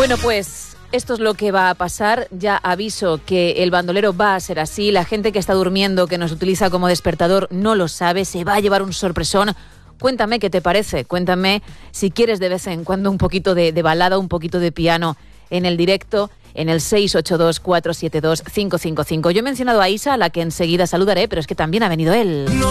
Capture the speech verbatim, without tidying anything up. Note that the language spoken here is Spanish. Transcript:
Bueno, pues esto es lo que va a pasar. Ya aviso que el bandolero va a ser así. La gente que está durmiendo, que nos utiliza como despertador, no lo sabe. Se va a llevar un sorpresón. Cuéntame qué te parece. Cuéntame si quieres de vez en cuando un poquito de, de balada, un poquito de piano en el directo, en el seis ocho dos, cuatro siete dos, cinco cinco cinco. Yo he mencionado a Isa, a la que enseguida saludaré, pero es que también ha venido él.